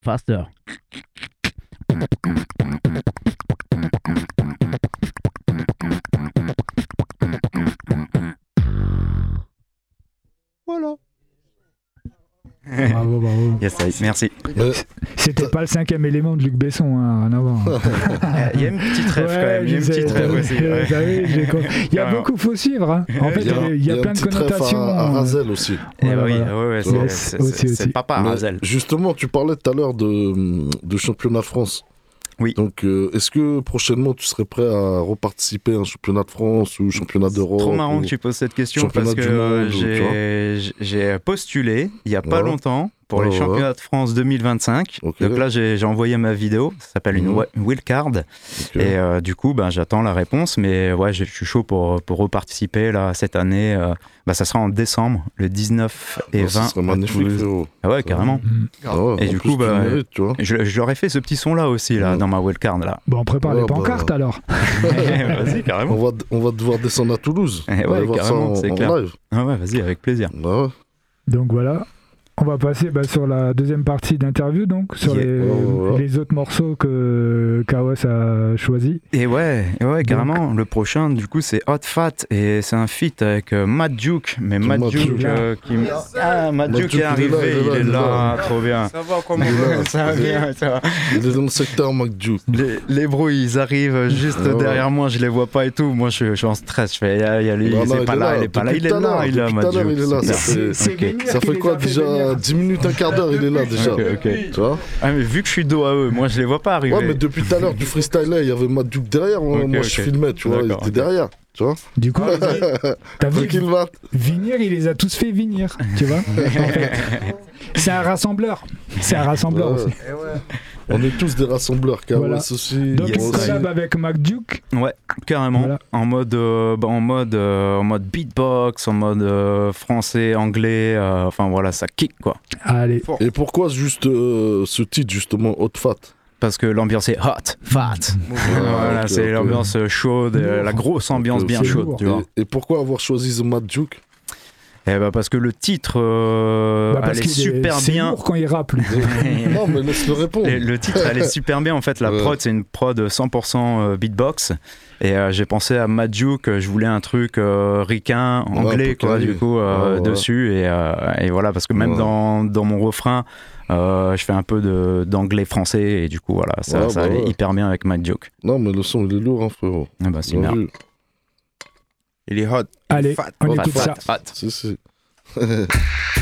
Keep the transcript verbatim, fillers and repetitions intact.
Faster. Voilà. Bravo, bravo. Yes, merci. Mais, C'était pas le cinquième élément de Luc Besson, hein, rien à voir. Il y a une petite rêve Ouais, quand même. Il y a une je sais, petite rêve aussi. euh, ouais. vous savez, j'ai con- Il y a Carrément. beaucoup, faut suivre. Hein. En fait, il y a, il y a, un plein de petit ref connotations. à, à euh, Razel aussi. Eh Voilà, oui, voilà. ouais, ouais, c'est, Yes, c'est, aussi, c'est, aussi. c'est le papa, Mais Razel. justement, tu parlais tout à l'heure de, de championnat de France. Oui. Donc, euh, est-ce que prochainement tu serais prêt à reparticiper à un championnat de France ou championnat d'Europe Trop marrant ou... que tu poses cette question championnat parce que du monde, euh, j'ai, j'ai postulé il y a pas Ouais. longtemps pour Ouais, les ouais. championnats de France deux mille vingt-cinq. Ok. Donc là, j'ai, j'ai envoyé ma vidéo, ça s'appelle une Mhm. wa- wildcard. Ok. Et euh, du coup, ben, j'attends la réponse. Mais ouais, je suis chaud pour, pour reparticiper là, cette année. Euh, bah, ça sera en décembre, le dix-neuf et Ah, ça vingt. serait à magnifique, Toulouse. frérot. Ah ouais, carrément. Mm. Ah ouais, Et en du plus, coup, tu bah, le mérites, tu vois. Je, je leur ai fait ce petit son là aussi là, Mhm. dans ma wildcard là. Bon, on prépare Ouais, les bah, pancartes alors. Vas-y, carrément. On va, on va devoir descendre à Toulouse. Eh On va ouais, aller voir ça carrément, en, c'est en clair. live. Ah ouais, vas-y, avec plaisir. Bah ouais. Donc voilà. On va passer bah, sur la deuxième partie d'interview, donc, sur Yeah. les, Ouais, ouais, ouais. les autres morceaux que Kawas a choisis. Et ouais, et ouais, carrément. Le prochain, du coup, c'est Hot Fat et c'est un feat avec euh, Matt Duke. Mais Matt Matt Duke, Duke. euh, qui m- ah, Matt Matt Duke Duke, est arrivé, il est là, trop bien. Ça va, comment Il est là. Ça va bien, ça va. Il est dans le secteur McJuke. Les, les bros, ils arrivent juste Ouais, ouais. derrière moi, je les vois pas et tout. Moi, je, je suis en stress. Je fais, il y a, il y a lui, Non, il non, est il pas est là, là. il est pas là. Depuis Il est tout à là, l'heure, il est là, depuis Matt tout à l'heure, Duke. il est là, ça Super. fait- Ok. Ça fait quoi déjà dix minutes, un quart d'heure, il est là déjà. Ok, ok. Tu vois? Ah, mais vu que je suis dos à eux, moi, je les vois pas arriver. Ouais, mais depuis tout à l'heure, du freestyle, il y avait Matt Duke derrière. Moi, Ok, moi, ok. je filmais, tu vois, il D'accord, était ok. derrière. Tu vois? Du coup, t'as vu, Tranquille, Matt. Vinir, il les a tous fait venir, tu vois. En fait, c'est un rassembleur. C'est un rassembleur Ouais. aussi. On est tous des rassembleurs, Kawas Voilà. aussi. Donc, Yes. il moi aussi. collab avec Mac Duke. Ouais, carrément. Voilà. En mode, euh, bah, en mode, euh, en mode beatbox, en mode euh, français, anglais. euh, enfin voilà, ça kick quoi. Allez. Et pourquoi juste euh, ce titre, justement, Hot Fat? Parce que l'ambiance est hot, fat. Voilà, ok, c'est ok. l'ambiance chaude, euh, Lourd. la grosse ambiance Ok, bien c'est chaude, lourd. tu vois. Et, et pourquoi avoir choisi The Matt Duke? Eh ben parce que le titre euh, Bah, parce allait qu'il est- super c'est bien. lourd quand il rappe, lui. Non, mais laisse-le répondre. Et le titre allait super bien en fait, la Ouais. prod c'est une prod cent pour cent euh, beatbox et euh, j'ai pensé à Matt Duke, je voulais un truc euh, ricain, anglais un peu quoi carré. du coup euh, Ouais, ouais. dessus et, euh, et voilà parce que même Ouais. dans, dans mon refrain euh, je fais un peu de, d'anglais français et du coup voilà ça, Ouais, ça bah allait ouais. hyper bien avec Matt Duke. Non, mais le son, il est lourd, hein, frérot. Ah bah c'est Bien merde. vu. Il est hot. Allez, Fat. on Fat, écoute fat. ça. Hot. Si, si.